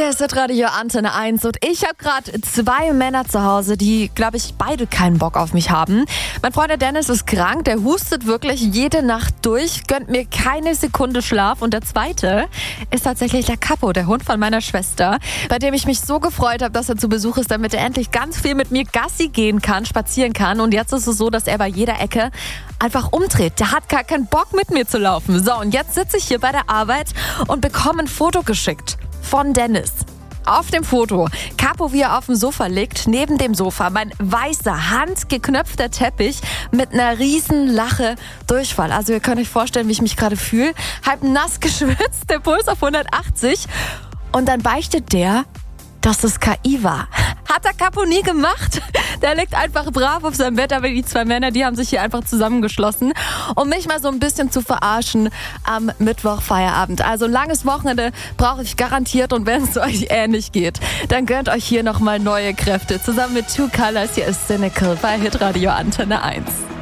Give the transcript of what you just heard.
Hier ist das Radio Antenne 1 und ich habe gerade 2 Männer zu Hause, die, glaube ich, beide keinen Bock auf mich haben. Mein Freund der Dennis ist krank, der hustet wirklich jede Nacht durch, gönnt mir keine Sekunde Schlaf. Und der zweite ist tatsächlich der Capo, der Hund von meiner Schwester, bei dem ich mich so gefreut habe, dass er zu Besuch ist, damit er endlich ganz viel mit mir Gassi gehen kann, spazieren kann. Und jetzt ist es so, dass er bei jeder Ecke einfach umdreht. Der hat gar keinen Bock, mit mir zu laufen. So, und jetzt sitze ich hier bei der Arbeit und bekomme ein Foto geschickt von Dennis. Auf dem Foto, Capo, wie er auf dem Sofa liegt, neben dem Sofa mein weißer, handgeknöpfter Teppich mit einer riesen Lache Durchfall. Also ihr könnt euch vorstellen, wie ich mich gerade fühle. Halb nass geschwitzt, der Puls auf 180. Und dann beichtet der, dass es KI war. Hat der Capo nie gemacht. Der liegt einfach brav auf seinem Bett, aber die 2 Männer, die haben sich hier einfach zusammengeschlossen, um mich mal so ein bisschen zu verarschen am Mittwoch Feierabend. Also langes Wochenende brauche ich garantiert, und wenn es euch ähnlich geht, dann gönnt euch hier nochmal neue Kräfte. Zusammen mit Two Colors, hier ist Cynical bei Hitradio Antenne 1.